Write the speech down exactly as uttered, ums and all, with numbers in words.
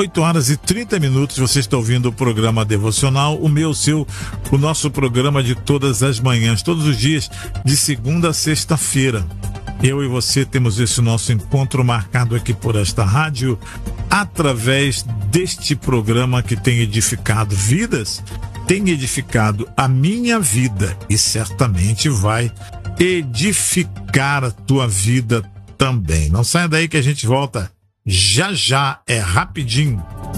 oito horas e trinta minutos, você está ouvindo o programa Devocional, o meu, o seu, o nosso programa de todas as manhãs, todos os dias, de segunda a sexta-feira. Eu e você temos esse nosso encontro marcado aqui por esta rádio, através deste programa que tem edificado vidas, tem edificado a minha vida e certamente vai edificar a tua vida também. Não saia daí que a gente volta já já, é rapidinho.